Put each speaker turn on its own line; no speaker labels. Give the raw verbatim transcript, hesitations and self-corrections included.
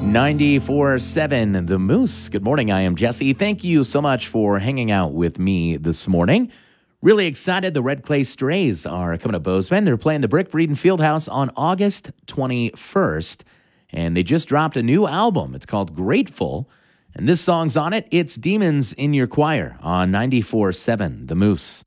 ninety-four seven The Moose. Good morning. I am Jesse. Thank you so much for hanging out with me this morning. Really excited. The Red Clay Strays are coming to Bozeman. They're playing the Brick Breeden Fieldhouse on August twenty-first. And they just dropped a new album. It's called Grateful. And this song's on it. It's Demons in Your Choir on ninety-four seven The Moose.